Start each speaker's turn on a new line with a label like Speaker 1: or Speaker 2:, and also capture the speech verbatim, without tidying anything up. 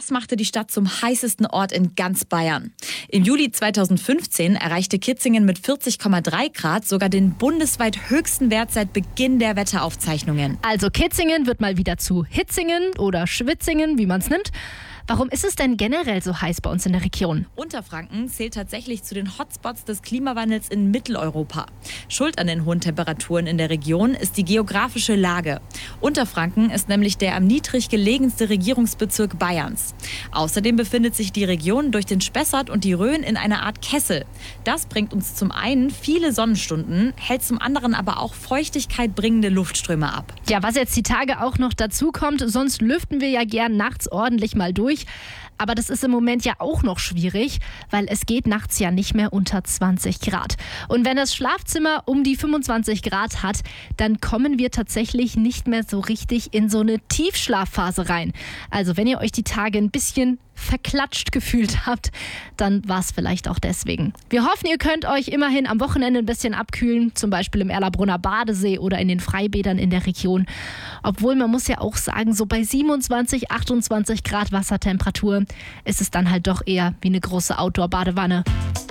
Speaker 1: Das machte die Stadt zum heißesten Ort in ganz Bayern. Im Juli zweitausendfünfzehn erreichte Kitzingen mit vierzig Komma drei Grad sogar den bundesweit höchsten Wert seit Beginn der Wetteraufzeichnungen.
Speaker 2: Also Kitzingen wird mal wieder zu Hitzingen oder Schwitzingen, wie man es nimmt. Warum ist es denn generell so heiß bei uns in der Region?
Speaker 1: Unterfranken zählt tatsächlich zu den Hotspots des Klimawandels in Mitteleuropa. Schuld an den hohen Temperaturen in der Region ist die geografische Lage. Unterfranken ist nämlich der am niedrig gelegenste Regierungsbezirk Bayerns. Außerdem befindet sich die Region durch den Spessart und die Rhön in einer Art Kessel. Das bringt uns zum einen viele Sonnenstunden, hält zum anderen aber auch Feuchtigkeit bringende Luftströme ab.
Speaker 2: Ja, was jetzt die Tage auch noch dazu kommt, sonst lüften wir ja gern nachts ordentlich mal durch. Aber das ist im Moment ja auch noch schwierig, weil es geht nachts ja nicht mehr unter zwanzig Grad. Und wenn das Schlafzimmer um die fünfundzwanzig Grad hat, dann kommen wir tatsächlich nicht mehr so richtig in so eine Tiefschlafphase rein. Also wenn ihr euch die Tage ein bisschen verklatscht gefühlt habt, dann war es vielleicht auch deswegen. Wir hoffen, ihr könnt euch immerhin am Wochenende ein bisschen abkühlen, zum Beispiel im Erlabrunner Badesee oder in den Freibädern in der Region. Obwohl, man muss ja auch sagen, so bei siebenundzwanzig, achtundzwanzig Grad Wassertemperatur ist es dann halt doch eher wie eine große Outdoor-Badewanne.